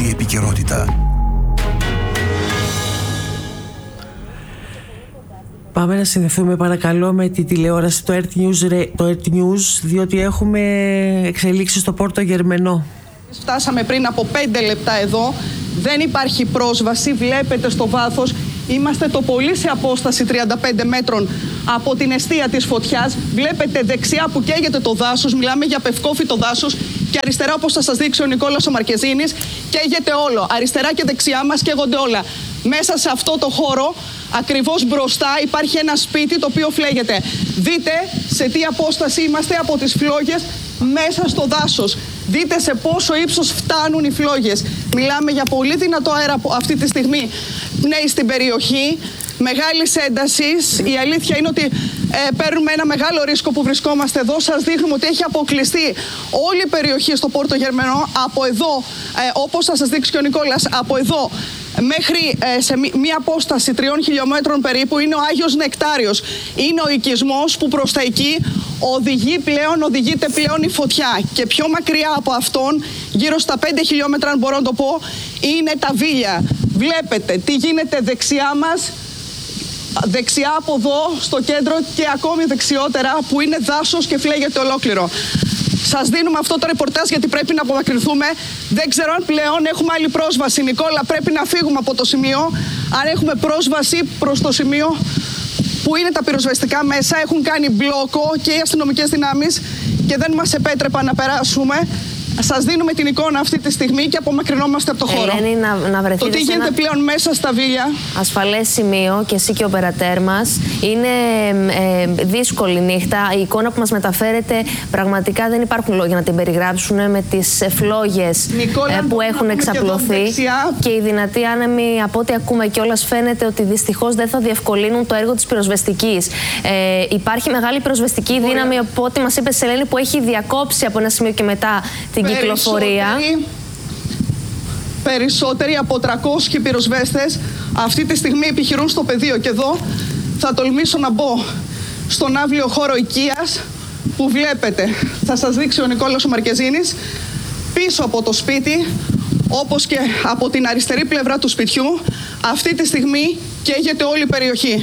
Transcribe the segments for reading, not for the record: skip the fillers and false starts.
η επικαιρότητα. Πάμε να συνδεθούμε παρακαλώ με τη τηλεόραση, το Earth News, διότι έχουμε εξελίξεις στο Πόρτο Γερμενό. Φτάσαμε πριν από 5 λεπτά εδώ, δεν υπάρχει πρόσβαση, βλέπετε στο βάθος. Είμαστε το πολύ σε απόσταση 35 μέτρων από την εστία της φωτιάς. Βλέπετε δεξιά που καίγεται το δάσος, μιλάμε για πευκόφυτο δάσος, και αριστερά, όπως θα σας δείξει ο Νικόλας ο Μαρκεζίνης, καίγεται όλο. Αριστερά και δεξιά μας καίγονται όλα. Μέσα σε αυτό το χώρο, ακριβώς μπροστά, υπάρχει ένα σπίτι το οποίο φλέγεται. Δείτε σε τι απόσταση είμαστε από τις φλόγες μέσα στο δάσος. Δείτε σε πόσο ύψος φτάνουν οι φλόγες. Μιλάμε για πολύ δυνατό αέρα που αυτή τη στιγμή πνέει στην περιοχή, μεγάλης έντασης. Η αλήθεια είναι ότι παίρνουμε ένα μεγάλο ρίσκο που βρισκόμαστε εδώ. Σας δείχνουμε ότι έχει αποκλειστεί όλη η περιοχή στο Πόρτο Γερμενό. Από εδώ, όπως θα σας δείξει και ο Νικόλας, από εδώ μέχρι σε μία απόσταση 3 χιλιόμετρων περίπου είναι ο Άγιος Νεκτάριος. Είναι ο οικισμός που προς τα εκεί οδηγείται πλέον η φωτιά. Και πιο μακριά από αυτόν, γύρω στα 5 χιλιόμετρα, αν μπορώ να το πω, είναι τα Βίλια. Βλέπετε τι γίνεται δεξιά μας, δεξιά από εδώ στο κέντρο και ακόμη δεξιότερα που είναι δάσος και φλέγεται ολόκληρο. Σας δίνουμε αυτό το ρεπορτάζ γιατί πρέπει να απομακρυνθούμε. Δεν ξέρω αν πλέον έχουμε άλλη πρόσβαση. Νικόλα, πρέπει να φύγουμε από το σημείο. Αν έχουμε πρόσβαση προς το σημείο που είναι τα πυροσβεστικά μέσα, έχουν κάνει μπλόκο και οι αστυνομικές δυνάμεις και δεν μας επέτρεπαν να περάσουμε. Σας δίνουμε την εικόνα αυτή τη στιγμή και απομακρυνόμαστε από το χώρο. Ελένη, να βρεθείτε το τι γίνεται πλέον μέσα στα Βίλια. Ασφαλές σημείο και εσύ και ο περατέρ μας. Είναι δύσκολη νύχτα. Η εικόνα που μας μεταφέρετε πραγματικά δεν υπάρχουν λόγια να την περιγράψουν με τις φλόγες που έχουν εξαπλωθεί. Και οι δυνατοί άνεμοι, από ό,τι ακούμε κιόλας, φαίνεται ότι δυστυχώς δεν θα διευκολύνουν το έργο της πυροσβεστικής. Υπάρχει μεγάλη πυροσβεστική δύναμη, από ό,τι μας είπε Ελένη, που έχει διακόψει από ένα σημείο και μετά την κυκλοφορία. Περισσότεροι από 300 πυροσβέστες αυτή τη στιγμή επιχειρούν στο πεδίο. Και εδώ θα τολμήσω να μπω στον αύλιο χώρο οικίας που βλέπετε. Θα σας δείξει ο Νικόλας ο Μαρκεζίνης. Πίσω από το σπίτι, όπως και από την αριστερή πλευρά του σπιτιού, αυτή τη στιγμή καίγεται όλη η περιοχή.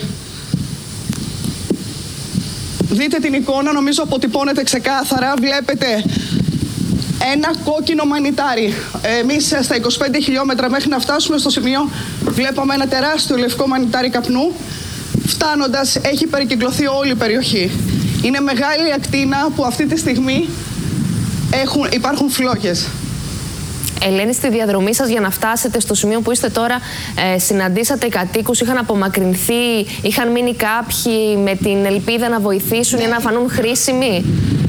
Δείτε την εικόνα, νομίζω αποτυπώνεται ξεκάθαρα. Βλέπετε ένα κόκκινο μανιτάρι. Εμείς στα 25 χιλιόμετρα μέχρι να φτάσουμε στο σημείο βλέπαμε ένα τεράστιο λευκό μανιτάρι καπνού. Φτάνοντας έχει περικυκλωθεί όλη η περιοχή. Είναι μεγάλη ακτίνα που αυτή τη στιγμή υπάρχουν φλόγες. Ελένη, στη διαδρομή σας για να φτάσετε στο σημείο που είστε τώρα, συναντήσατε κατοίκους, είχαν απομακρυνθεί, είχαν μείνει κάποιοι με την ελπίδα να βοηθήσουν ή να φανούν χρήσιμοι?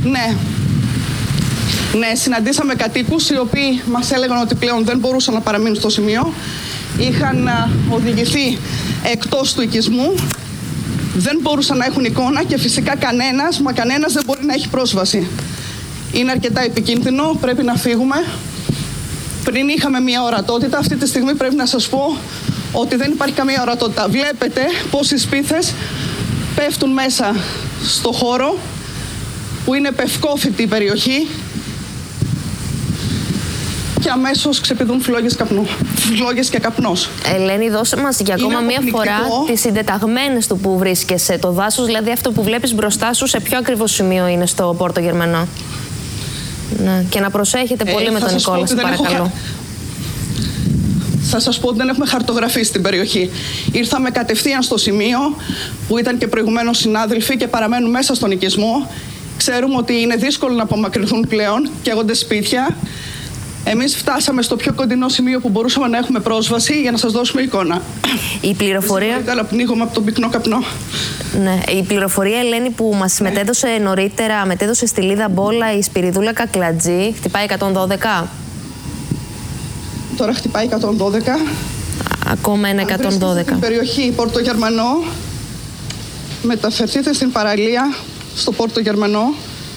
Ναι, συναντήσαμε κατοίκους οι οποίοι μας έλεγαν ότι πλέον δεν μπορούσαν να παραμείνουν στο σημείο. Είχαν οδηγηθεί εκτός του οικισμού, δεν μπορούσαν να έχουν εικόνα και φυσικά κανένας δεν μπορεί να έχει πρόσβαση. Είναι αρκετά επικίνδυνο, πρέπει να φύγουμε. Πριν είχαμε μια ορατότητα, αυτή τη στιγμή πρέπει να σας πω ότι δεν υπάρχει καμία ορατότητα. Βλέπετε πως οι σπίθες πέφτουν μέσα στο χώρο που είναι πευκόφυτη η περιοχή και αμέσως ξεπηδούν φλόγες και καπνός. Ελένη, δώσε μας για ακόμα μία φορά τις συντεταγμένες του που βρίσκεσαι. Το δάσος, δηλαδή αυτό που βλέπεις μπροστά σου, σε ποιο ακριβώς σημείο είναι στο Πόρτο Γερμενό? Ναι. Και να προσέχετε πολύ με τον Νικόλα, παρακαλώ. Θα σας πω ότι δεν έχουμε χαρτογραφήσει την περιοχή. Ήρθαμε κατευθείαν στο σημείο που ήταν και προηγουμένως συνάδελφοι και παραμένουν μέσα στον οικισμό. Ξέρουμε ότι είναι δύσκολο να απομακρυνθούν πλέον, καίγονται σπίτια. Εμείς φτάσαμε στο πιο κοντινό σημείο που μπορούσαμε να έχουμε πρόσβαση για να σας δώσουμε εικόνα. Η πληροφορία... Αλλά πνίγομαι από τον πυκνό καπνό. Ναι. Η πληροφορία, Ελένη, που μας μετέδωσε νωρίτερα, μετέδωσε στη Λίδα Μπόλα η Σπυριδούλα Κακλατζή, χτυπάει 112. Τώρα χτυπάει 112. Ακόμα ένα 112. Στην περιοχή Πόρτο Γερμανό, μεταφερθείτε στην παραλία, στο Πόρτο Γερμανό.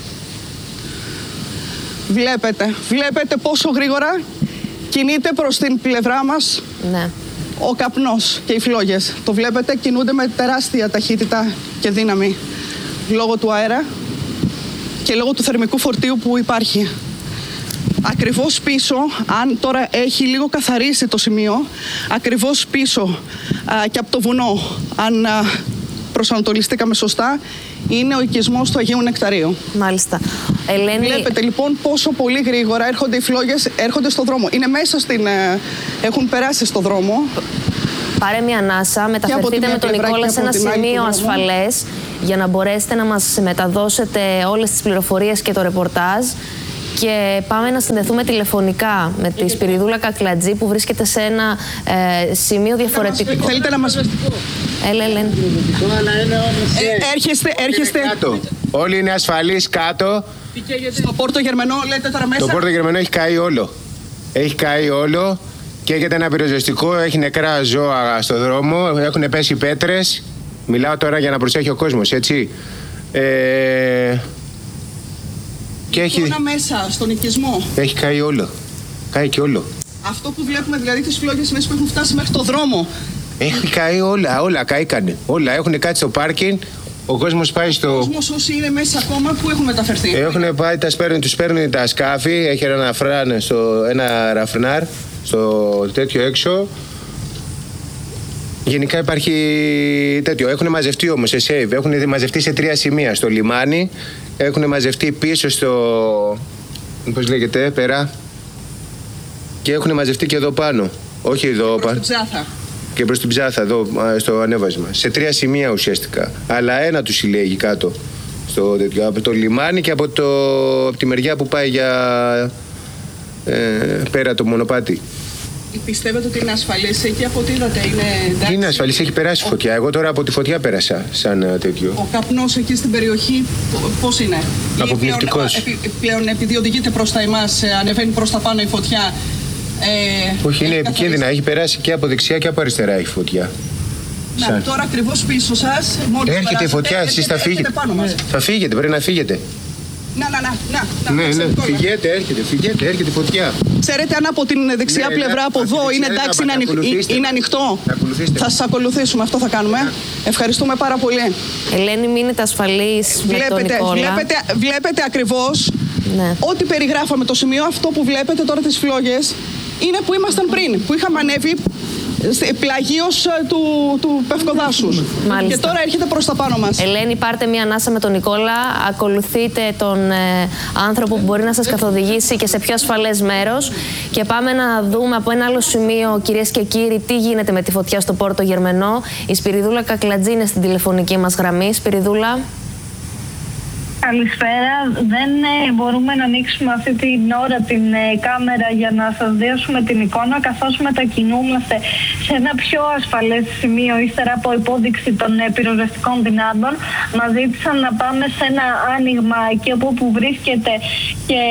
Βλέπετε πόσο γρήγορα κινείται προς την πλευρά μας ο καπνός και οι φλόγες. Το βλέπετε, κινούνται με τεράστια ταχύτητα και δύναμη λόγω του αέρα και λόγω του θερμικού φορτίου που υπάρχει. ακριβώς πίσω, αν τώρα έχει λίγο καθαρίσει το σημείο, ακριβώς πίσω και από το βουνό, αν προσανατολιστήκαμε σωστά, είναι ο οικισμός του Αγίου Νεκταρίου. Μάλιστα. Ελένη... Βλέπετε λοιπόν πόσο πολύ γρήγορα έρχονται οι φλόγες, έρχονται στο δρόμο. Είναι μέσα έχουν περάσει στο δρόμο. Πάρε μια ανάσα, μεταφερθείτε με τον Νικόλα σε ένα σημείο ασφαλές για να μπορέσετε να μας μεταδώσετε όλες τις πληροφορίες και το ρεπορτάζ. Και πάμε να συνδεθούμε τηλεφωνικά με τη Σπυριδούλα Κακλατζή που βρίσκεται σε ένα σημείο διαφορετικό. Θέλετε να μας... Έλα, Ελένη. Έρχεστε. Κάτω. Όλοι είναι ασφαλείς κάτω. Στο Πόρτο Γερμανό, λέτε τώρα μέσα. Το Πόρτο Γερμανό έχει καεί όλο. Έχει καεί όλο και έχετε ένα πυροσβεστικό, έχει νεκρά ζώα στο δρόμο, έχουν πέσει πέτρες. Μιλάω τώρα για να προσέχει ο κόσμος, έτσι. Και έχει... μέσα στον οικισμό. Έχει καεί όλο. Καεί και όλο. Αυτό που βλέπουμε, δηλαδή τις φλόγες μέσα που έχουν φτάσει μέχρι το δρόμο. Έχει καεί όλα καήκανε. Όλα έχουν κάτσει στο πάρκινγκ. Ο κόσμος πάει στο... Ο κόσμος όσοι είναι μέσα ακόμα, που έχουν μεταφερθεί. Έχουν πάει, τους παίρνουν τα σκάφη. Έχει ένα ραφνάρ στο τέτοιο έξω. Γενικά υπάρχει τέτοιο. Έχουν μαζευτεί όμως σε save. Έχουν μαζευτεί σε 3 σημεία. Στο λιμάνι. Έχουν μαζευτεί πίσω στο... πώς λέγεται, πέρα. Και έχουν μαζευτεί και εδώ πάνω. Όχι εδώ πάνω. Και προς την Ψάθα, εδώ στο ανέβασμα. Σε 3 σημεία ουσιαστικά. Αλλά ένα του συλλέγει κάτω. Από το λιμάνι και από τη μεριά που πάει για πέρα το μονοπάτι. Πιστεύετε ότι είναι ασφαλής εκεί από ό,τι είδατε? Είναι ασφαλής, έχει περάσει φωτιά. Εγώ τώρα από τη φωτιά πέρασα σαν τέτοιο. Ο καπνός εκεί στην περιοχή πώς είναι? Αποπνικτικός. Πλέον επειδή οδηγείται προς τα εμάς, ανεβαίνει προς τα πάνω η φωτιά. Όχι, είναι επικίνδυνα. Έχει περάσει και από δεξιά και από αριστερά η φωτιά. Τώρα ακριβώς πίσω σας. Έρχεται η φωτιά, εσείς θα φύγετε. Θα φύγετε, πρέπει να φύγετε. Ναι, φυγέτε, έρχεται η φωτιά. Ξέρετε αν από την δεξιά πλευρά από εδώ είναι εντάξει, είναι ανοιχτό? Θα σας ακολουθήσουμε, αυτό θα κάνουμε. Ευχαριστούμε πάρα πολύ. Ελένη, μείνετε ασφαλείς με τον Νικόλα. Βλέπετε ακριβώς ό,τι περιγράφαμε το σημείο, αυτό που βλέπετε τώρα τις φλόγες, είναι που ήμασταν πριν, που είχαμε ανέβει πλαγίως του Πευκοδάσους. Και τώρα έρχεται προς τα πάνω μας. Ελένη, πάρτε μια ανάσα με τον Νικόλα, ακολουθείτε τον άνθρωπο που μπορεί να σας καθοδηγήσει και σε πιο ασφαλές μέρος και πάμε να δούμε από ένα άλλο σημείο, κυρίες και κύριοι, τι γίνεται με τη φωτιά στο Πόρτο Γερμανό. Η Σπυριδούλα Κακλατζή είναι στην τηλεφωνική μας γραμμή. Σπυριδούλα. Καλησπέρα. Δεν μπορούμε να ανοίξουμε αυτή την ώρα την κάμερα για να σας δώσουμε την εικόνα, καθώς μετακινούμαστε σε ένα πιο ασφαλές σημείο ύστερα από υπόδειξη των πυροσβεστικών δυνάμεων. Μας ζήτησαν να πάμε σε ένα άνοιγμα εκεί όπου βρίσκεται και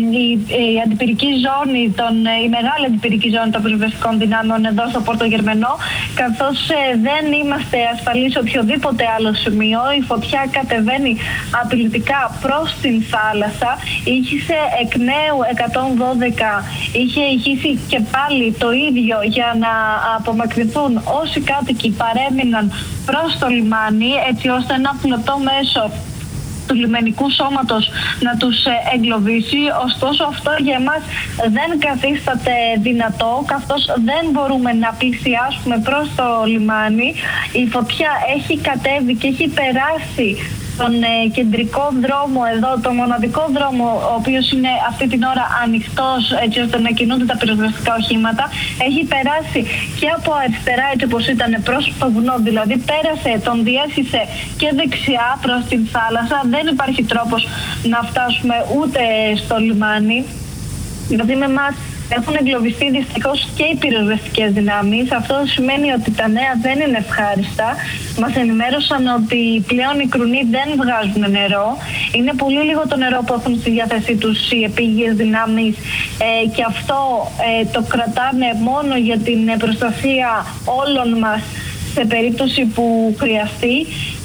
η αντιπυρική ζώνη, η μεγάλη αντιπυρική ζώνη των πυροσβεστικών δυνάμεων εδώ στο Πόρτο Γερμανό, καθώς δεν είμαστε ασφαλείς σε οποιοδήποτε άλλο σημείο. Η φωτιά κατεβαίνει απειλητικά προς την θάλασσα, ήχησε εκ νέου 112, είχε ηχήσει και πάλι το ίδιο για να απομακρυνθούν όσοι κάτοικοι παρέμειναν προς το λιμάνι, έτσι ώστε ένα πλωτό μέσο του λιμενικού σώματος να τους εγκλωβίσει. Ωστόσο αυτό για εμάς δεν καθίσταται δυνατό, καθώς δεν μπορούμε να πλησιάσουμε προς το λιμάνι. Η φωτιά έχει κατέβει και έχει περάσει τον κεντρικό δρόμο εδώ, το μοναδικό δρόμο ο οποίος είναι αυτή την ώρα ανοιχτός έτσι ώστε να κινούνται τα πυροσβεστικά οχήματα. Έχει περάσει και από αριστερά έτσι όπως ήταν προς το βουνό, δηλαδή πέρασε, τον διέσχισε και δεξιά προς την θάλασσα. Δεν υπάρχει τρόπος να φτάσουμε ούτε στο λιμάνι. Δηλαδή με εμάς έχουν εγκλωβιστεί δυστυχώς και οι πυροσβεστικές δυνάμεις. Αυτό σημαίνει ότι τα νέα δεν είναι ευχάριστα. Μας ενημέρωσαν ότι πλέον οι κρουνοί δεν βγάζουν νερό. Είναι πολύ λίγο το νερό που έχουν στη διάθεσή τους οι επίγειες δυνάμεις και αυτό το κρατάνε μόνο για την προστασία όλων μας σε περίπτωση που χρειαστεί.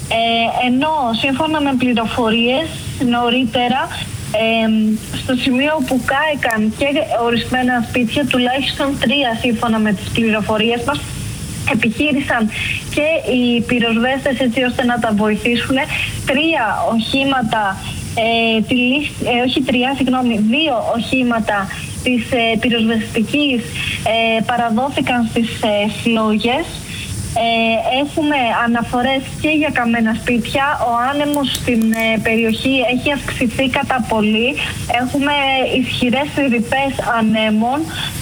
Ενώ σύμφωνα με πληροφορίες νωρίτερα, στο σημείο που κάηκαν και ορισμένα σπίτια, τουλάχιστον 3 σύμφωνα με τις πληροφορίες μας, επιχείρησαν και οι πυροσβέστες έτσι ώστε να τα βοηθήσουν. 3 οχήματα, 2 οχήματα της πυροσβεστικής παραδόθηκαν στις φλόγες. Έχουμε αναφορές και για καμένα σπίτια. Ο άνεμος στην περιοχή έχει αυξηθεί κατά πολύ. Έχουμε ισχυρές ρηπές ανέμων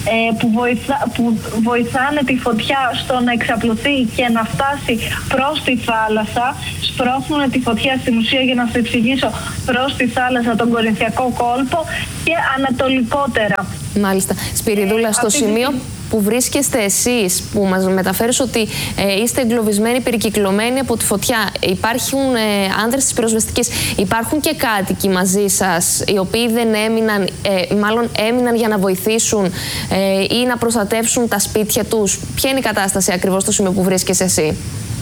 που βοηθάνε τη φωτιά στο να εξαπλωθεί και να φτάσει προς τη θάλασσα. Σπρώχνουν τη φωτιά στην ουσία, για να σας εξηγήσω, προς τη θάλασσα, τον Κορινθιακό κόλπο και ανατολικότερα. Μάλιστα. Σπυριδούλα, στο σημείο που βρίσκεστε εσείς, που μας μεταφέρεις ότι είστε εγκλωβισμένοι, περικυκλωμένοι από τη φωτιά, υπάρχουν άνδρες της πυροσβεστικής, υπάρχουν και κάτοικοι μαζί σας, οι οποίοι δεν έμειναν, μάλλον έμειναν για να βοηθήσουν ή να προστατεύσουν τα σπίτια τους? Ποια είναι η κατάσταση ακριβώς στο σημείο που βρίσκεσαι εσύ?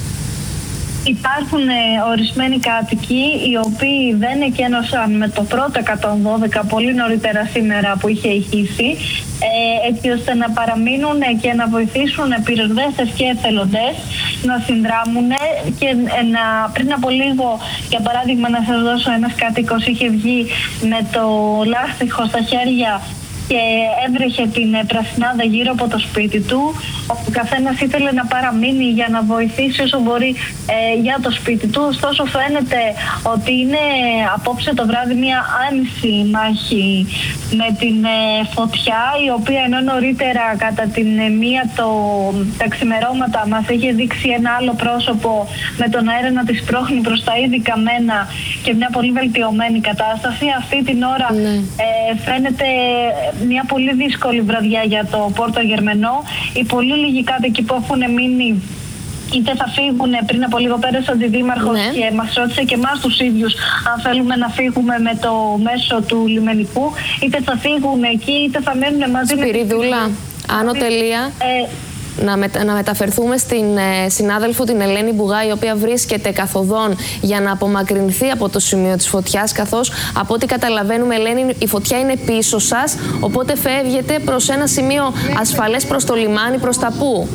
Υπάρχουν ορισμένοι κάτοικοι οι οποίοι δεν εκένωσαν με το πρώτο 112 πολύ νωρίτερα σήμερα που είχε ηχήσει, έτσι ώστε να παραμείνουν και να βοηθήσουν πυροσβέστες και εθελοντές να συνδράμουν. Και πριν από λίγο, για παράδειγμα, να σας δώσω, ένας κάτοικος είχε βγει με το λάστιχο στα χέρια και έβρεχε την πρασινάδα γύρω από το σπίτι του. Ο καθένας ήθελε να παραμείνει για να βοηθήσει όσο μπορεί για το σπίτι του. Ωστόσο φαίνεται ότι είναι απόψε το βράδυ μια άνηση μάχη με την φωτιά, η οποία ενώ νωρίτερα κατά την μία τα ξημερώματα μας είχε δείξει ένα άλλο πρόσωπο με τον αέρα να τη σπρώχνει προς τα ήδη καμένα και μια πολύ βελτιωμένη κατάσταση. Αυτή την ώρα φαίνεται μια πολύ δύσκολη βραδιά για το Πόρτο Γερμενό. Οι πολύ λίγοι κάτοικοι που έχουν μείνει είτε θα φύγουν, πριν από λίγο πέρασε ο αντιδήμαρχος και μας ρώτησε και εμάς τους ίδιους αν θέλουμε να φύγουμε με το μέσο του λιμενικού, είτε θα φύγουν εκεί είτε θα μένουν μαζί. Σπυριδούλα, Άνω τελεία. Να μεταφερθούμε στην συνάδελφο την Ελένη Μπουγά, η οποία βρίσκεται καθοδόν για να απομακρυνθεί από το σημείο της φωτιάς, καθώς από ό,τι καταλαβαίνουμε, Ελένη, η φωτιά είναι πίσω σας, οπότε φεύγετε προς ένα σημείο ασφαλές, προς το λιμάνι, προς τα πού?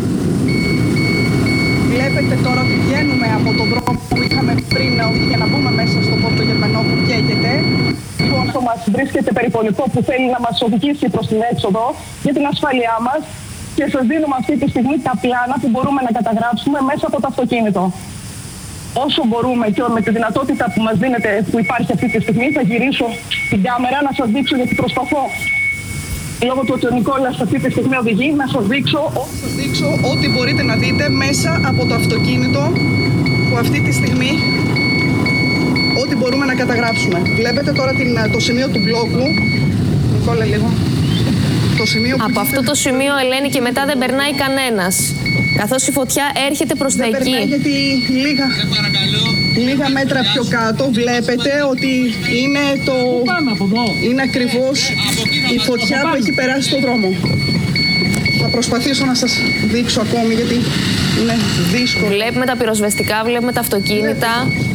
Βλέπετε τώρα ότι βγαίνουμε από τον δρόμο που είχαμε πριν για να μπούμε μέσα στο Πόρτο Γερμενό που καίγεται. Όσο μας βρίσκεται περιπολικό που θέλει να μας οδηγήσει προς την έξοδο για την ασφάλειά μας, και σας δίνουμε αυτή τη στιγμή τα πλάνα που μπορούμε να καταγράψουμε μέσα από το αυτοκίνητο. Όσο μπορούμε και με τη δυνατότητα που μας δίνεται, που υπάρχει αυτή τη στιγμή, θα γυρίσω την κάμερα να σας δείξω, γιατί προσπαθώ, λόγω του ότι ο Νικόλας αυτή τη στιγμή οδηγεί, να σας δείξω ό,τι μπορείτε να δείτε μέσα από το αυτοκίνητο που αυτή τη στιγμή ό,τι μπορούμε να καταγράψουμε. Βλέπετε τώρα το σημείο του μπλόκου. Νικόλα, λίγο. Από αυτό το σημείο, Ελένη, και μετά δεν περνάει κανένας, καθώς η φωτιά έρχεται προς τα εκεί. Περνάει, γιατί λίγα μέτρα πιο κάτω βλέπετε ότι είναι ακριβώς η φωτιά που έχει περάσει στον δρόμο. Θα προσπαθήσω να σας δείξω ακόμη, γιατί είναι δύσκολο. Βλέπουμε τα πυροσβεστικά, βλέπουμε τα αυτοκίνητα.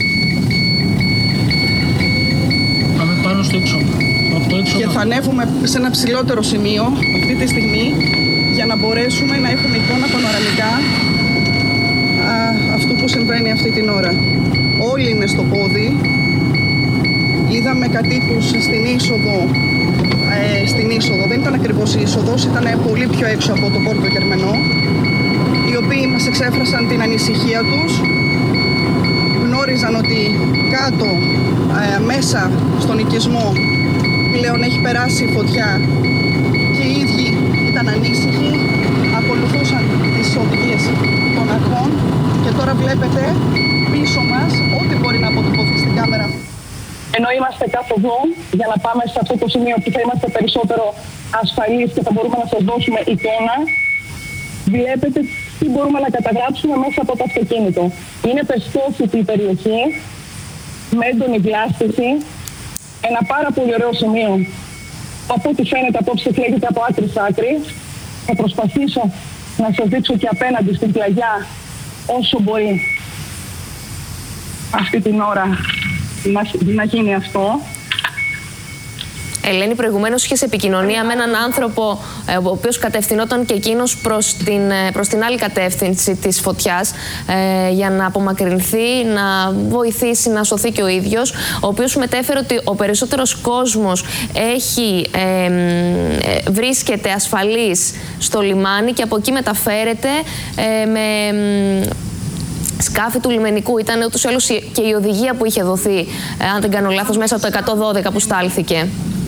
Πάμε πάνω στο έξω. Και θα ανέβουμε σε ένα ψηλότερο σημείο αυτή τη στιγμή για να μπορέσουμε να έχουμε εικόνα πανοραμικά αυτού που συμβαίνει αυτή την ώρα. Όλοι είναι στο πόδι. Είδαμε κατοίκους στην είσοδο. Δεν ήταν ακριβώς η είσοδος, ήταν πολύ πιο έξω από το Πόρτο Γερμενό, οι οποίοι μας εξέφρασαν την ανησυχία τους. Γνώριζαν ότι κάτω μέσα στον οικισμό πλέον έχει περάσει η φωτιά και οι ίδιοι ήταν ανήσυχοι, ακολουθούσαν τις οδηγίες των αρχών και τώρα βλέπετε πίσω μας ό,τι μπορεί να αποτυπωθεί στην κάμερα. Ενώ είμαστε καθοδόν για να πάμε σε αυτό το σημείο που θα είμαστε περισσότερο ασφαλείς και θα μπορούμε να σας δώσουμε εικόνα, βλέπετε τι μπορούμε να καταγράψουμε μέσα από το αυτοκίνητο. Είναι πεσκόσιτη η περιοχή, με έντονη διάσταση. Ένα πάρα πολύ ωραίο σημείο, από ό,τι φαίνεται απόψε φλέγεται από άκρη σ' άκρη. Θα προσπαθήσω να σας δείξω και απέναντι στην πλαγιά όσο μπορεί αυτή την ώρα να γίνει αυτό. Ελένη, προηγουμένως είχες επικοινωνία με έναν άνθρωπο ο οποίος κατευθυνόταν και εκείνος προς την άλλη κατεύθυνση της φωτιάς για να απομακρυνθεί, να βοηθήσει, να σωθεί και ο ίδιος, ο οποίος μετέφερε ότι ο περισσότερος κόσμος βρίσκεται ασφαλής στο λιμάνι και από εκεί μεταφέρεται με σκάφη του λιμενικού. Ήταν ούτως ή άλλως και η οδηγία που είχε δοθεί, αν δεν κάνω λάθος, μέσα από το 112 που στάλθηκε.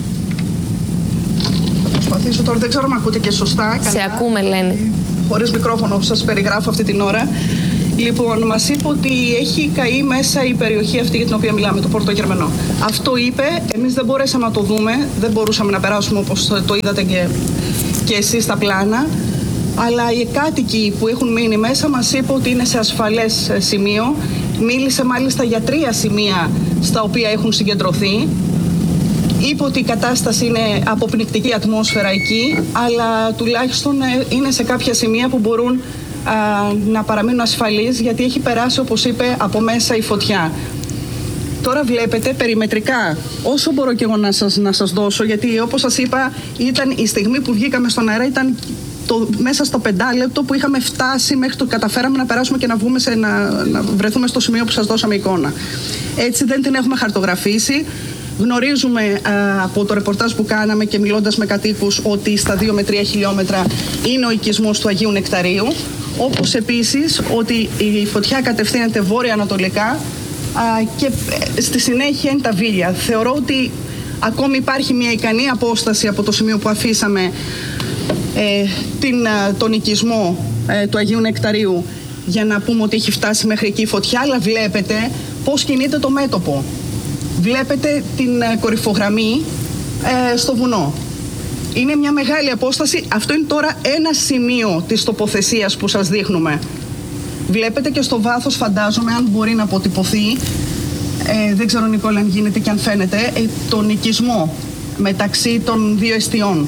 Προσπαθήσω τώρα, δεν ξέρω αν ακούτε και σωστά. Σε ακούμε, Ελένη. Χωρίς μικρόφωνο που σας περιγράφω αυτή την ώρα. Λοιπόν, μας είπε ότι έχει καεί μέσα η περιοχή αυτή για την οποία μιλάμε, το Πόρτο Γερμανό. Αυτό είπε, εμείς δεν μπορέσαμε να το δούμε, δεν μπορούσαμε να περάσουμε όπως το είδατε και εσείς στα πλάνα. Αλλά οι κάτοικοι που έχουν μείνει μέσα μας είπε ότι είναι σε ασφαλές σημείο. Μίλησε μάλιστα για 3 σημεία στα οποία έχουν συγκεντρωθεί. Είπε ότι η κατάσταση είναι αποπνικτική ατμόσφαιρα εκεί, αλλά τουλάχιστον είναι σε κάποια σημεία που μπορούν να παραμείνουν ασφαλείς, γιατί έχει περάσει, όπως είπε, από μέσα η φωτιά. Τώρα βλέπετε περιμετρικά, όσο μπορώ και εγώ να σας δώσω, γιατί όπως σας είπα, ήταν η στιγμή που βγήκαμε στον αέρα, ήταν μέσα στο 5 λεπτό που είχαμε φτάσει μέχρι το καταφέραμε να περάσουμε και να βγούμε να βρεθούμε στο σημείο που σας δώσαμε εικόνα. Έτσι δεν την έχουμε χαρτογραφήσει. Γνωρίζουμε από το ρεπορτάζ που κάναμε και μιλώντας με κατοίκους ότι στα 2 με 3 χιλιόμετρα είναι ο οικισμός του Αγίου Νεκταρίου. Όπως επίσης ότι η φωτιά κατευθύνεται βόρεια-ανατολικά και στη συνέχεια είναι τα Βίλια. Θεωρώ ότι ακόμη υπάρχει μια ικανή απόσταση από το σημείο που αφήσαμε τον οικισμό του Αγίου Νεκταρίου για να πούμε ότι έχει φτάσει μέχρι εκεί η φωτιά, αλλά βλέπετε πώς κινείται το μέτωπο. Βλέπετε την κορυφογραμμή στο βουνό. Είναι μια μεγάλη απόσταση. Αυτό είναι τώρα ένα σημείο της τοποθεσίας που σας δείχνουμε. Βλέπετε και στο βάθος, φαντάζομαι, αν μπορεί να αποτυπωθεί, δεν ξέρω Νικόλα αν γίνεται και αν φαίνεται, τον οικισμό μεταξύ των 2 εστιών.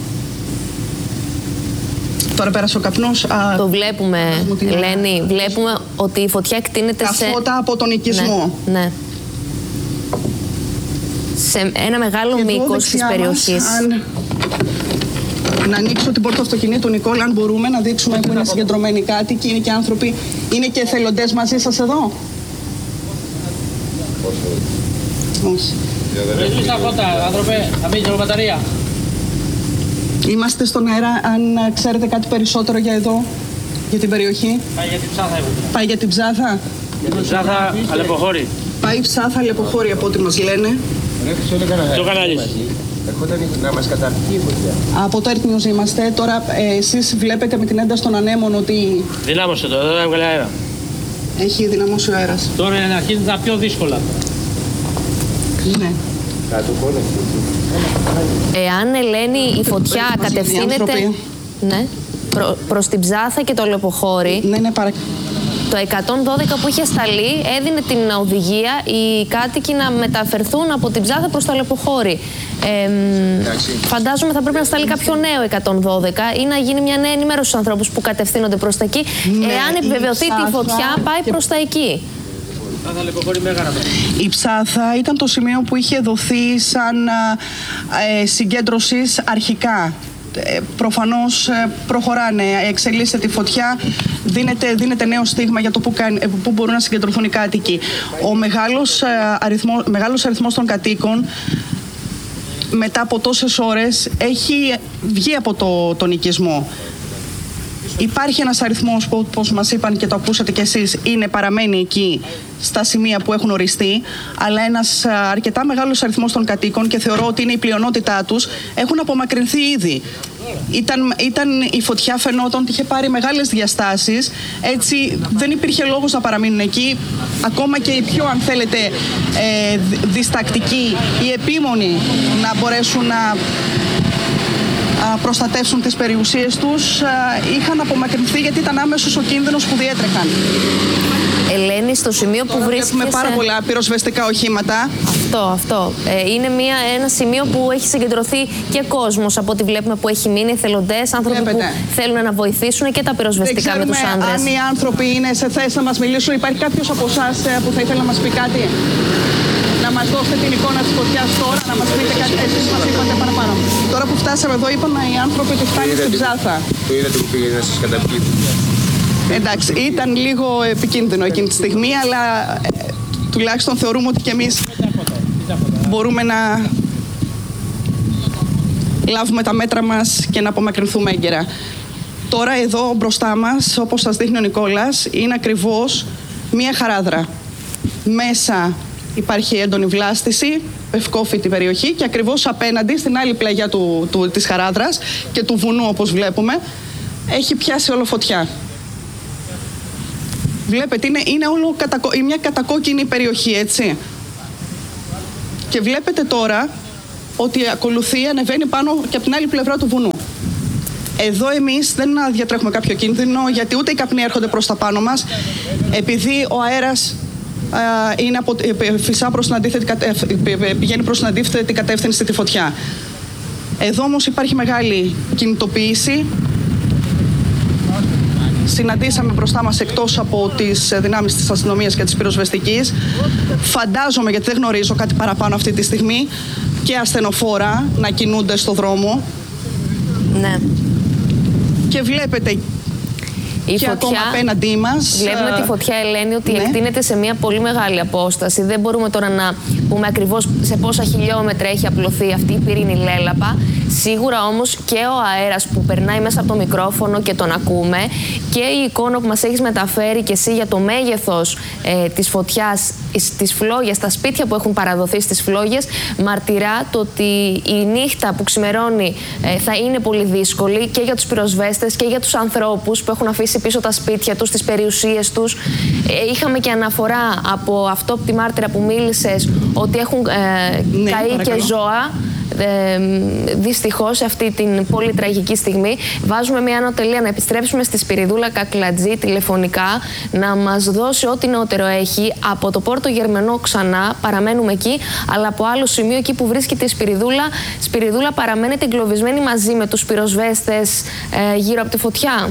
Τώρα πέρασε ο καπνός. Το βλέπουμε, Ελένη. Βλέπουμε ότι η φωτιά εκτείνεται τα φώτα από τον οικισμό. Ναι. Σε ένα μεγάλο μήκος της περιοχής. Να ανοίξω την πόρτα αυτοκινήτου, Νικόλα, αν μπορούμε να δείξουμε που είναι συγκεντρωμένοι κάτοικοι, είναι και άνθρωποι. Είναι και εθελοντές μαζί σας εδώ? Όχι. Είμαστε στον αέρα, αν ξέρετε κάτι περισσότερο για εδώ, για την περιοχή. Πάει για την Ψάθα. Πάει για την Ψάθα. Για την Ψάθα, Αλεποχώρη. Πάει Ψάθα, Αλεποχώρη από ό,τι μας λένε. Το κανάλι. Ερχόταν να μας καταρθεί η φωτιά. Από το Earth News είμαστε. Τώρα εσείς βλέπετε με την ένταση των ανέμων ότι... Δυνάμωσε το, εδώ έβγαλε αέρα. Έχει δυναμώσει ο αέρας. Τώρα είναι να αρχίζει τα πιο δύσκολα. Ναι. Εάν, Ελένη, η φωτιά κατευθύνεται προς την Ψάθα και το Αλεποχώρη, ναι, το 112 που είχε σταλεί έδινε την οδηγία οι κάτοικοι να μεταφερθούν από την Ψάθα προς το Αλεποχώρη. Φαντάζομαι θα πρέπει να σταλεί κάποιο νέο 112 ή να γίνει μια νέα ενημέρωση στους ανθρώπους που κατευθύνονται προς τα εκεί. Ναι, εάν επιβεβαιωθεί τη φωτιά, πάει προς τα εκεί. Η Ψάθα ήταν το σημείο που είχε δοθεί σαν συγκέντρωσης αρχικά. Προφανώς προχωράνε, εξελίσσεται τη φωτιά, δίνεται νέο στίγμα για το που μπορούν να συγκεντρωθούν οι κάτοικοι. Ο μεγάλος αριθμός των κατοίκων μετά από τόσες ώρες έχει βγει από τον οικισμό. Υπάρχει ένας αριθμός που, όπως μας είπαν και το ακούσατε κι εσείς, παραμένει εκεί στα σημεία που έχουν οριστεί, αλλά ένας αρκετά μεγάλος αριθμός των κατοίκων, και θεωρώ ότι είναι η πλειονότητά τους, έχουν απομακρυνθεί ήδη. Η φωτιά φαινόταν ότι είχε πάρει μεγάλες διαστάσεις, έτσι δεν υπήρχε λόγος να παραμείνουν εκεί. Ακόμα και οι πιο, αν θέλετε, διστακτικοί, οι επίμονοι να μπορέσουν να προστατεύσουν τις περιουσίες τους, είχαν απομακρυνθεί γιατί ήταν άμεσος ο κίνδυνος που διέτρεχαν. Ελένη, στο σημείο που βρίσκεσαι... Έχουμε πάρα πολλά πυροσβεστικά οχήματα. Αυτό. Είναι ένα σημείο που έχει συγκεντρωθεί και κόσμος, από ό,τι βλέπουμε, που έχει μείνει, εθελοντές, άνθρωποι που θέλουν να βοηθήσουν, και τα πυροσβεστικά με τους άνδρες. Αν οι άνθρωποι είναι σε θέση να μας μιλήσουν, υπάρχει κάποιος από εσάς που θα ήθελε να μας πει κάτι? Να μας δώσετε την εικόνα της φωτιάς τώρα, να μας πείτε κάτι, εσείς μας είπατε παραπάνω. Τώρα που φτάσαμε εδώ, είπαν οι άνθρωποι ότι φτάνει στην Ψάθα. Το είδατε που πήγε να σας καταπιεί. Εντάξει, ήταν λίγο επικίνδυνο εκείνη τη στιγμή, αλλά τουλάχιστον θεωρούμε ότι και εμείς μπορούμε να λάβουμε τα μέτρα μας και να απομακρυνθούμε έγκαιρα. Τώρα εδώ μπροστά μας, όπως σας δείχνει ο Νικόλας, είναι ακριβώς μία χαράδρα. Μέσα υπάρχει έντονη βλάστηση, ευκόφητη περιοχή και ακριβώς απέναντι, στην άλλη πλαγιά της χαράδρας και του βουνού όπως βλέπουμε, έχει πιάσει όλο φωτιά. Βλέπετε, είναι όλο μια κατακόκκινη περιοχή, έτσι. Και βλέπετε τώρα ότι ακολουθεί, ανεβαίνει πάνω και από την άλλη πλευρά του βουνού. Εδώ εμείς δεν διατρέχουμε κάποιο κίνδυνο, γιατί ούτε οι καπνοί έρχονται προς τα πάνω μας, επειδή ο αέρας φυσά προς την πηγαίνει προς την αντίθετη κατεύθυνση τη φωτιά. Εδώ όμως υπάρχει μεγάλη κινητοποίηση. Συναντήσαμε μπροστά μας, εκτός από τις δυνάμεις της αστυνομίας και της πυροσβεστικής, φαντάζομαι, γιατί δεν γνωρίζω κάτι παραπάνω αυτή τη στιγμή, και ασθενοφόρα να κινούνται στο δρόμο. Ναι. Και βλέπετε και ακόμα απέναντί μας. Βλέπουμε τη φωτιά, Ελένη, ότι εκτείνεται σε μια πολύ μεγάλη απόσταση. Δεν μπορούμε τώρα να πούμε ακριβώς σε πόσα χιλιόμετρα έχει απλωθεί αυτή η πυρήνη λέλαπα. Σίγουρα όμως και ο αέρας που περνάει μέσα από το μικρόφωνο και τον ακούμε, και η εικόνα που μας έχεις μεταφέρει και εσύ για το μέγεθος της φωτιάς, στις φλόγες, τα σπίτια που έχουν παραδοθεί στις φλόγες, μαρτυρά το ότι η νύχτα που ξημερώνει θα είναι πολύ δύσκολη και για τους πυροσβέστες και για τους ανθρώπους που έχουν αφήσει πίσω τα σπίτια τους, τις περιουσίες τους. Είχαμε και αναφορά από αυτό τη μάρτυρα που μίλησες, ότι έχουν καεί και ζώα. Δυστυχώς σε αυτή την πολύ τραγική στιγμή βάζουμε μια ανωτελεία να επιστρέψουμε στη Σπυριδούλα Κακλατζή τηλεφωνικά, να μας δώσει ό,τι νεότερο έχει από το Πόρτο Γερμενό. Ξανά παραμένουμε εκεί, αλλά από άλλο σημείο, εκεί που βρίσκεται η Σπυριδούλα παραμένετε εγκλωβισμένη μαζί με τους πυροσβέστες γύρω από τη φωτιά.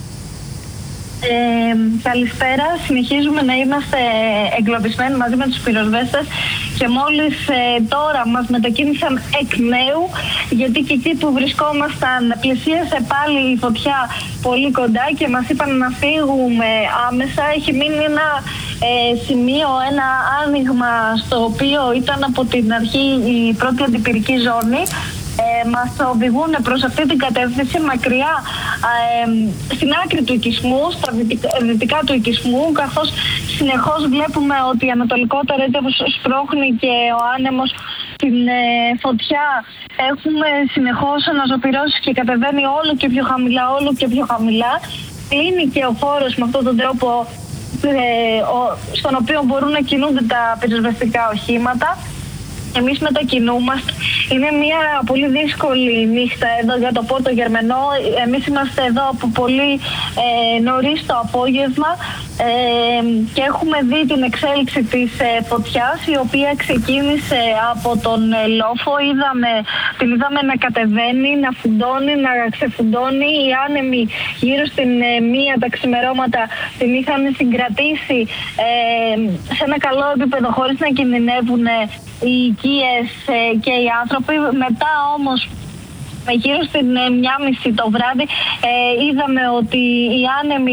Καλησπέρα. Συνεχίζουμε να είμαστε εγκλωβισμένοι μαζί με τους πυροσβέστες και μόλις τώρα μας μετακίνησαν εκ νέου, γιατί και εκεί που βρισκόμασταν πλησίασε πάλι η φωτιά πολύ κοντά και μας είπαν να φύγουμε άμεσα. Έχει μείνει ένα σημείο, ένα άνοιγμα στο οποίο ήταν από την αρχή η πρώτη αντιπυρική ζώνη. Μας οδηγούν προς αυτή την κατεύθυνση, μακριά στην άκρη του οικισμού, στα δυτικά του οικισμού, καθώς συνεχώς βλέπουμε ότι ανατολικότερα σπρώχνει και ο άνεμος την φωτιά. Έχουμε συνεχώς αναζωπυρώσεις και κατεβαίνει όλο και πιο χαμηλά, όλο και πιο χαμηλά. Κλείνει και ο χώρος με αυτόν τον τρόπο στον οποίο μπορούν να κινούνται τα πυροσβεστικά οχήματα. Εμείς μετακινούμαστε. Είναι μια πολύ δύσκολη νύχτα εδώ για το Πόρτο Γερμενό. Εμείς είμαστε εδώ από πολύ νωρίς το απόγευμα και έχουμε δει την εξέλιξη της φωτιάς, η οποία ξεκίνησε από τον λόφο. Την είδαμε να κατεβαίνει, να φουντώνει, να ξεφουντώνει. Οι άνεμοι γύρω στην μία τα ξημερώματα την είχαν συγκρατήσει σε ένα καλό επίπεδο, χωρίς να κινδυνεύουν οι οικίες και οι άνθρωποι. Μετά όμως, γύρω στην 1:30 το βράδυ, είδαμε ότι οι άνεμοι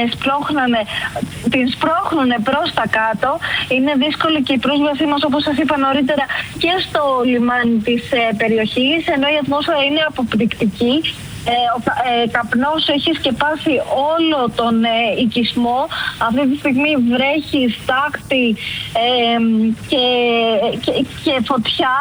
την σπρώχνουνε προς τα κάτω. Είναι δύσκολη και η πρόσβασή μας, όπως σας είπα νωρίτερα, και στο λιμάνι της περιοχής, ενώ η ατμόσφαιρα είναι αποπληκτική. Ο καπνός έχει σκεπάσει όλο τον οικισμό. Αυτή τη στιγμή βρέχει, στάχτη και φωτιά,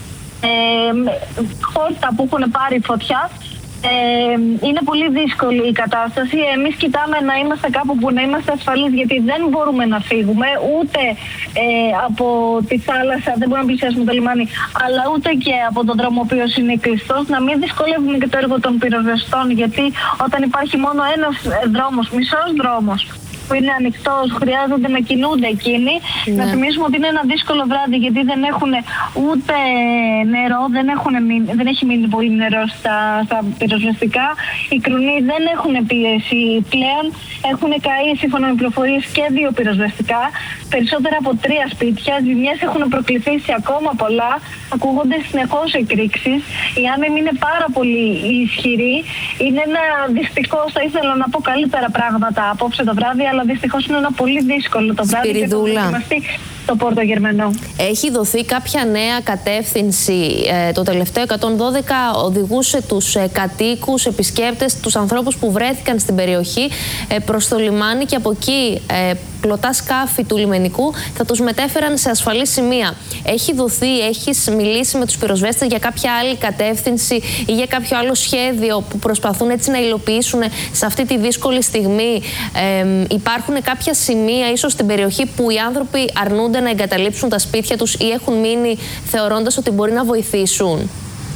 χόρτα που έχουν πάρει φωτιά. Είναι πολύ δύσκολη η κατάσταση. Εμείς κοιτάμε να είμαστε κάπου που να είμαστε ασφαλείς, γιατί δεν μπορούμε να φύγουμε ούτε από τη θάλασσα, δεν μπορούμε να πλησιάσουμε το λιμάνι, αλλά ούτε και από τον δρόμο ο οποίος είναι κλειστός. Να μην δυσκολεύουμε και το έργο των πυροσβεστών, γιατί όταν υπάρχει μόνο ένας δρόμος, μισός δρόμος που είναι ανοιχτός, χρειάζονται να κινούνται εκείνοι. Ναι. Να θυμίσουμε ότι είναι ένα δύσκολο βράδυ, γιατί δεν έχουν ούτε νερό, δεν έχει μείνει πολύ νερό στα πυροσβεστικά. Οι κρουνοί δεν έχουν πίεση πλέον. Έχουν καεί, σύμφωνα με πληροφορίες, και 2 πυροσβεστικά. περισσότερα από 3 σπίτια. Ζημιές έχουν προκληθεί σε ακόμα πολλά. Ακούγονται συνεχώς εκρήξεις. Η άνεμη είναι πάρα πολύ ισχυρή. Είναι ένα δυστυχώς, θα ήθελα να πω καλύτερα πράγματα απόψε το βράδυ, αλλά δυστυχώς είναι ένα πολύ δύσκολο το βράδυ. Σπυριδούλα, το Πόρτο Γερμενό. Έχει δοθεί κάποια νέα κατεύθυνση? Το τελευταίο 112 οδηγούσε τους κατοίκους, επισκέπτες, τους ανθρώπους που βρέθηκαν στην περιοχή προς το λιμάνι και από εκεί πλωτά σκάφη του λιμενικού θα τους μετέφεραν σε ασφαλή σημεία. Έχει δοθεί, έχεις μιλήσει με τους πυροσβέστες για κάποια άλλη κατεύθυνση ή για κάποιο άλλο σχέδιο που προσπαθούν έτσι να υλοποιήσουν σε αυτή τη δύσκολη στιγμή? Υπάρχουν κάποια σημεία ίσως στην περιοχή που οι άνθρωποι αρνούνται να εγκαταλείψουν τα σπίτια τους ή έχουν μείνει θεωρώντας ότι μπορεί να βοηθήσουν?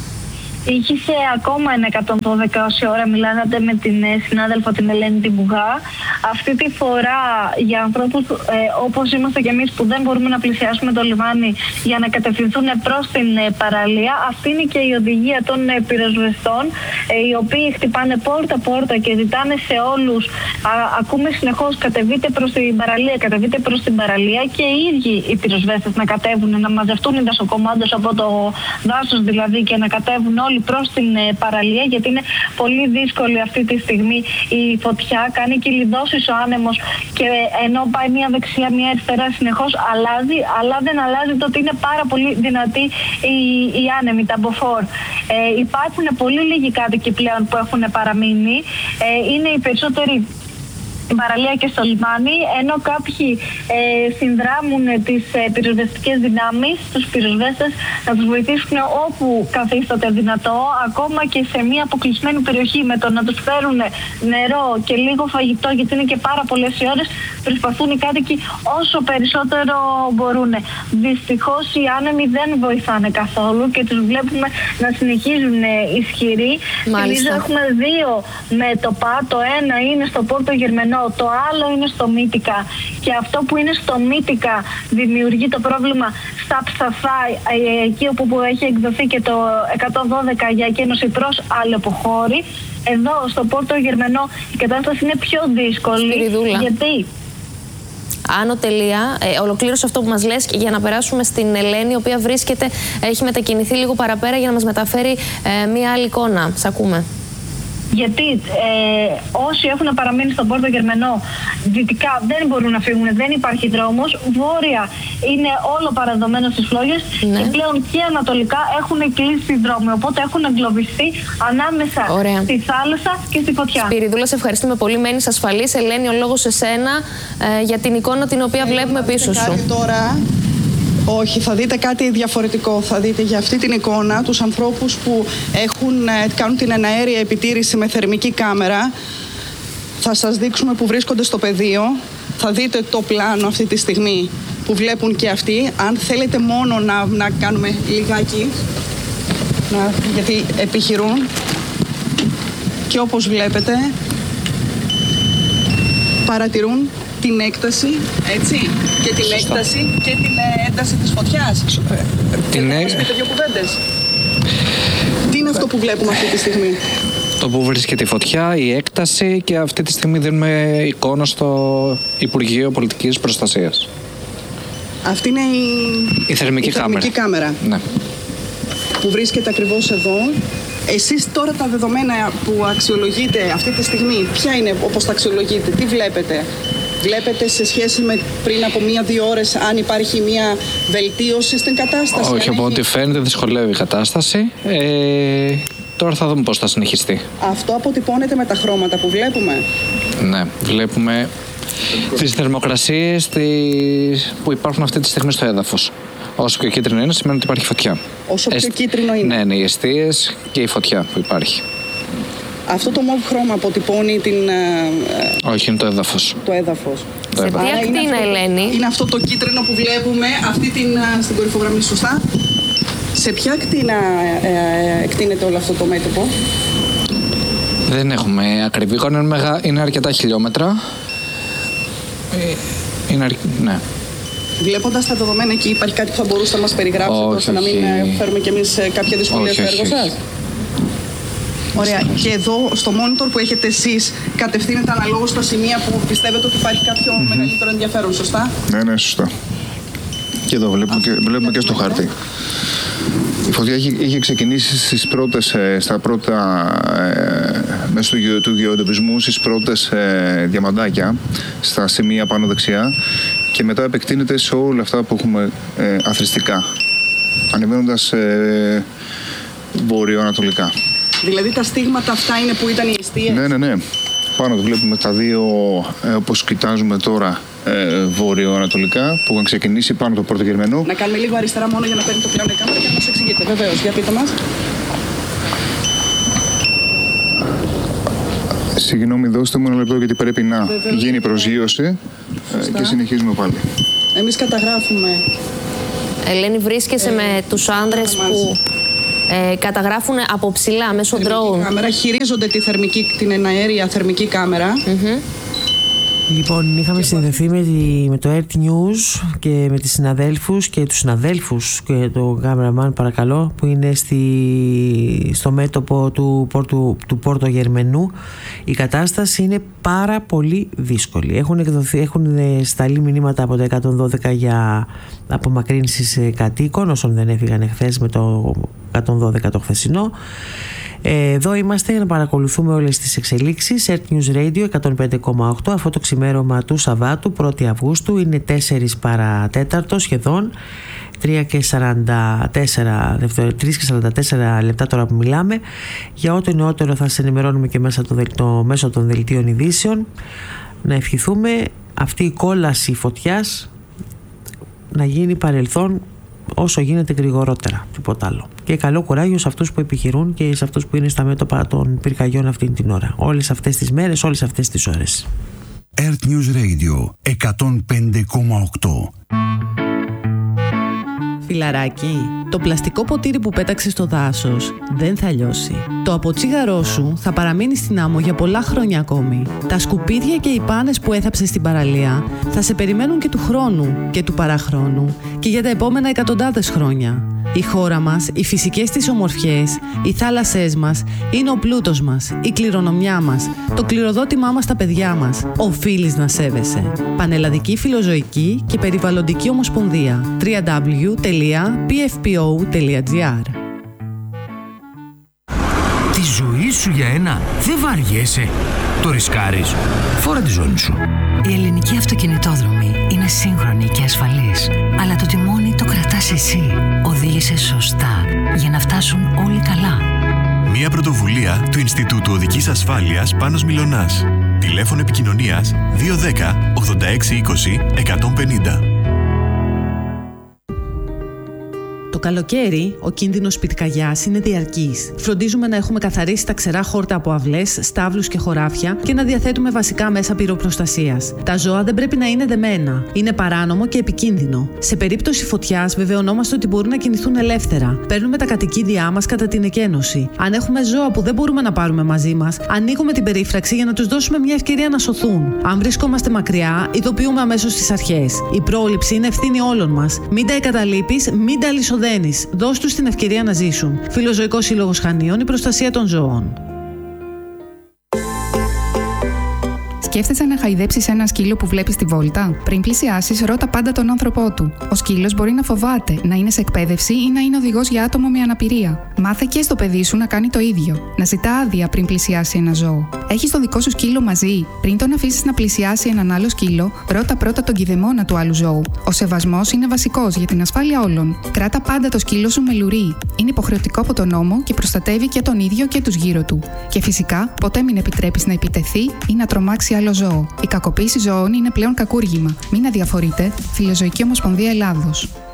Είχε ακόμα ένα 112 όση ώρα μιλάγατε με την συνάδελφο την Ελένη την Μπουγά. Αυτή τη φορά για ανθρώπους όπως είμαστε κι εμείς που δεν μπορούμε να πλησιάσουμε το λιμάνι για να κατευθυνθούν προς την παραλία, αυτή είναι και η οδηγία των πυροσβεστών, οι οποίοι χτυπάνε πόρτα-πόρτα και ζητάνε σε όλους. Ακούμε συνεχώς κατεβείτε προς την παραλία, κατεβείτε προς την παραλία, και οι ίδιοι οι πυροσβέστες να κατέβουν, να μαζευτούν οι δασοκομάντες από το δάσος δηλαδή και να κατέβουν όλοι προς την παραλία, γιατί είναι πολύ δύσκολη αυτή τη στιγμή η φωτιά. Κάνει κυλιδώσεις ο άνεμος και ενώ πάει μία δεξιά, μία αριστερά, συνεχώς αλλάζει, αλλά δεν αλλάζει το ότι είναι πάρα πολύ δυνατή η άνεμη, τα μποφόρ. Υπάρχουν πολύ λίγοι κάτοικοι πλέον που έχουν παραμείνει. Είναι οι περισσότεροι στην παραλία και στο λιμάνι, ενώ κάποιοι συνδράμουν τις πυροσβεστικές δυνάμεις, τους πυροσβέστες, να τους βοηθήσουν όπου καθίσταται δυνατό, ακόμα και σε μια αποκλεισμένη περιοχή, με το να τους φέρουν νερό και λίγο φαγητό, γιατί είναι και πάρα πολλές οι ώρες, προσπαθούν οι κάτοικοι όσο περισσότερο μπορούν. Δυστυχώς οι άνεμοι δεν βοηθάνε καθόλου και τους βλέπουμε να συνεχίζουν ισχυροί. Θυμίζω έχουμε 2 μέτωπα, το ένα είναι στο Πόρτο Γερμενό, το άλλο είναι στο Μύτικα, και αυτό που είναι στο Μύτικα δημιουργεί το πρόβλημα στα Ψαθά, εκεί όπου έχει εκδοθεί και το 112 για εκένωση προς Αλεποχώρη. Εδώ στο Πόρτο Γερμενό η κατάσταση είναι πιο δύσκολη. Σπυριδούλα, γιατί Άνω τελεία, ολοκλήρωσε αυτό που μας λες για να περάσουμε στην Ελένη, η οποία βρίσκεται, έχει μετακινηθεί λίγο παραπέρα για να μας μεταφέρει μία άλλη εικόνα. Σ' ακούμε. Γιατί όσοι έχουν παραμείνει στον Πόρτο Γερμενό δυτικά δεν μπορούν να φύγουν, δεν υπάρχει δρόμος. Βόρεια είναι όλο παραδομένο στις φλόγες, ναι, και πλέον και ανατολικά έχουν κλείσει δρόμοι. Οπότε έχουν εγκλωβιστεί ανάμεσα στη θάλασσα και στη φωτιά. Σπυριδούλα, σε ευχαριστούμε πολύ. Μένεις ασφαλής. Ελένη, ο λόγος σε σένα για την εικόνα την οποία βλέπουμε πίσω σου. Τώρα. Όχι, θα δείτε κάτι διαφορετικό. Θα δείτε για αυτή την εικόνα τους ανθρώπους που κάνουν την εναέρια επιτήρηση με θερμική κάμερα. Θα σας δείξουμε που βρίσκονται στο πεδίο. Θα δείτε το πλάνο αυτή τη στιγμή που βλέπουν και αυτοί. Αν θέλετε μόνο να κάνουμε λιγάκι, γιατί επιχειρούν. Και όπως βλέπετε, παρατηρούν την έκταση, έτσι, και την έκταση και την ένταση της φωτιάς. Θέλετε να πείτε 2 κουβέντες? Τι είναι αυτό που βλέπουμε αυτή τη στιγμή? Το που βρίσκεται η φωτιά, η έκταση, και αυτή τη στιγμή δίνουμε εικόνα στο Υπουργείο Πολιτικής Προστασίας. Αυτή είναι η θερμική κάμερα. Ναι. Που βρίσκεται ακριβώς εδώ. Εσείς τώρα τα δεδομένα που αξιολογείτε αυτή τη στιγμή, ποια είναι όπως τα αξιολογείτε, τι βλέπετε? Βλέπετε σε σχέση με πριν από 1-2 ώρες αν υπάρχει μια βελτίωση στην κατάσταση? Όχι, από ό,τι φαίνεται δυσκολεύει η κατάσταση. Τώρα θα δούμε πώς θα συνεχιστεί. Αυτό αποτυπώνεται με τα χρώματα που βλέπουμε. Ναι, βλέπουμε τις θερμοκρασίες που υπάρχουν αυτή τη στιγμή στο έδαφος. Όσο πιο κίτρινο είναι, σημαίνει ότι υπάρχει φωτιά. Όσο πιο κίτρινο είναι. Ναι, οι εστίες και η φωτιά που υπάρχει. Αυτό το μοβ χρώμα αποτυπώνει την... Όχι, είναι το έδαφος. Το έδαφος. Σε τι ακτίνα, Ελένη? Είναι αυτό το κίτρινο που βλέπουμε, στην κορυφογραμμή, σωστά? Σε ποια ακτίνα εκτείνεται όλο αυτό το μέτωπο? Δεν έχουμε ακριβή εικόνα, είναι αρκετά χιλιόμετρα. Ναι. Βλέποντας τα δεδομένα εκεί, υπάρχει κάτι που θα μπορούσατε να μας περιγράψετε, ώστε να μην φέρουμε κι εμείς κάποια δυσκολία στο έργο σας? Ωραία. Και εδώ στο monitor που έχετε εσείς κατευθύνεται αναλόγως στα σημεία που πιστεύετε ότι υπάρχει κάποιο μεγαλύτερο ενδιαφέρον, σωστά? Ναι, σωστά. Και εδώ βλέπουμε και στο χάρτη. Η φωτιά είχε ξεκινήσει μέσω του γεωντοπισμού στις πρώτες διαμαντάκια, στα σημεία πάνω δεξιά, και μετά επεκτείνεται σε όλα αυτά που έχουμε αθροιστικά, ανεβαίνοντας βορειοανατολικά. Δηλαδή τα στίγματα αυτά είναι που ήταν οι εστίες? Ναι. Πάνω βλέπουμε τα δύο, όπως κοιτάζουμε τώρα, βόρειο-ανατολικά, που είχαν ξεκινήσει πάνω το πρώτο Γερμανού. Να κάνουμε λίγο αριστερά μόνο για να παίρνει το πλάνο η κάμερα και να μας εξηγείτε. Βεβαίως, για πείτε μας. Συγγνώμη, δώστε μου ένα λεπτό γιατί πρέπει να γίνει προσγείωση και συνεχίζουμε πάλι. Εμείς καταγράφουμε. Ελένη, βρίσκεσαι με τους άνδρες που καταγράφουν από ψηλά μέσω drone. Χειρίζονται την εναέρια θερμική κάμερα. Λοιπόν, είχαμε συνδεθεί με το Earth News και με τις συναδέλφους και τους συναδέλφους και τον κάμεραμαν, παρακαλώ, που είναι στο μέτωπο του Πόρτο Γερμανού. Η κατάσταση είναι πάρα πολύ δύσκολη. Έχουν σταλεί μηνύματα από το 112 για απομακρύνσεις κατοίκων, όσων δεν έφυγαν εχθές με το 112 το χθεσινό. Εδώ είμαστε για να παρακολουθούμε όλες τις εξελίξεις. Earth News Radio 105,8. Αυτό το ξημέρωμα του Σαββάτου 1η Αυγούστου είναι 4 παρατέταρτο σχεδόν, 3 και 44 λεπτά τώρα που μιλάμε. Για ό,τι νεότερο θα σας ενημερώνουμε και μέσω των δελτίων ειδήσεων. Να ευχηθούμε αυτή η κόλαση φωτιάς να γίνει παρελθόν όσο γίνεται γρηγορότερα, τίποτα άλλο. Και καλό κουράγιο σε αυτούς που επιχειρούν και σε αυτούς που είναι στα μέτωπα των πυρκαγιών αυτήν την ώρα. Όλες αυτές τις μέρες, όλες αυτές τις ώρες. Earth News Radio 105,8. Φιλαράκι, το πλαστικό ποτήρι που πέταξες στο δάσος δεν θα λιώσει. Το αποτσίγαρό σου θα παραμείνει στην άμμο για πολλά χρόνια ακόμη. Τα σκουπίδια και οι πάνες που έθαψες στην παραλία θα σε περιμένουν και του χρόνου και του παραχρόνου και για τα επόμενα εκατοντάδες χρόνια. Η χώρα μας, οι φυσικές της ομορφιές, οι θάλασσές μας είναι ο πλούτος μας, η κληρονομιά μας, το κληροδότημά μας στα παιδιά μας. Οφείλεις να σέβεσαι. Πανελλαδική Φιλοζωική και Περιβαλλοντική Ομοσπονδία. www.pfpo.gr. Τη ζωή σου για ένα δεν βαριέσαι. Το ρισκάρεις. Φόρα τη ζώνη σου. Η ελληνική αυτοκινητόδρομη είναι σύγχρονη και ασφαλής. Αλλά το τιμόνι το κρατάς εσύ. Οδήγησε σωστά για να φτάσουν όλοι καλά. Μια πρωτοβουλία του Ινστιτούτου Οδικής Ασφάλειας Πάνος Μιλωνάς. Τηλέφωνο επικοινωνίας 210 86 20 150. Το καλοκαίρι, ο κίνδυνος πυρκαγιάς είναι διαρκής. Φροντίζουμε να έχουμε καθαρίσει τα ξερά χόρτα από αυλές, στάβλους και χωράφια και να διαθέτουμε βασικά μέσα πυροπροστασίας. Τα ζώα δεν πρέπει να είναι δεμένα. Είναι παράνομο και επικίνδυνο. Σε περίπτωση φωτιάς, βεβαιωνόμαστε ότι μπορούν να κινηθούν ελεύθερα. Παίρνουμε τα κατοικίδια μας κατά την εκένωση. Αν έχουμε ζώα που δεν μπορούμε να πάρουμε μαζί μας, ανοίγουμε την περίφραξη για να τους δώσουμε μια ευκαιρία να σωθούν. Αν βρισκόμαστε μακριά, ειδοποιούμε αμέσως τις αρχές. Η πρόληψη είναι ευθύνη όλων μας. Μην τα εγκαταλείπεις, μην τα αλυσοδένεις. Δώσ' τους την ευκαιρία να ζήσουν. Φιλοζωικός Σύλλογος Χανίων, η προστασία των ζώων. Σκέφτεσαι να χαϊδέψεις ένα σκύλο που βλέπεις στη βόλτα? Πριν πλησιάσεις, ρώτα πάντα τον άνθρωπό του. Ο σκύλος μπορεί να φοβάται, να είναι σε εκπαίδευση ή να είναι οδηγός για άτομο με αναπηρία. Μάθε και στο παιδί σου να κάνει το ίδιο. Να ζητά άδεια πριν πλησιάσει ένα ζώο. Έχεις το δικό σου σκύλο μαζί? Πριν τον αφήσεις να πλησιάσει έναν άλλο σκύλο, ρώτα πρώτα τον κηδεμόνα του άλλου ζώου. Ο σεβασμός είναι βασικός για την ασφάλεια όλων. Κράτα πάντα το σκύλο σου με λουρί. Είναι υποχρεωτικό από τον νόμο και προστατεύει και τον ίδιο και τους γύρω του. Και φυσικά, ποτέ μην επιτρέπεις να επιτεθεί ή να τρομάξει άλλο ζώο. Η κακοποίηση ζώων είναι πλέον κακούργημα. Μην αδιαφορείτε. Φιλοζωική Ομοσπονδία Ελλάδος.